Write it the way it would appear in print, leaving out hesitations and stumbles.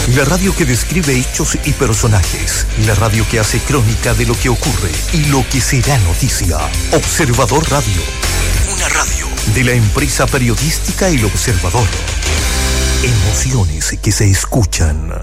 La radio que describe hechos y personajes. La radio que hace crónica de lo que ocurre y lo que será noticia. Observador Radio. Una radio de la empresa periodística El Observador. Emociones que se escuchan.